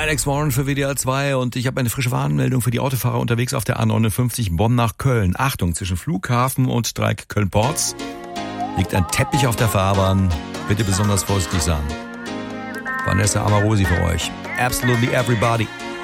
Alex Warren für WDR 2 und ich habe eine frische Warnmeldung für die Autofahrer unterwegs auf der A59 Bonn nach Köln. Achtung, zwischen Flughafen und Dreieck Köln-Porz liegt ein Teppich auf der Fahrbahn. Bitte besonders vorsichtig sein. Vanessa Amorosi für euch. Absolutely Everybody.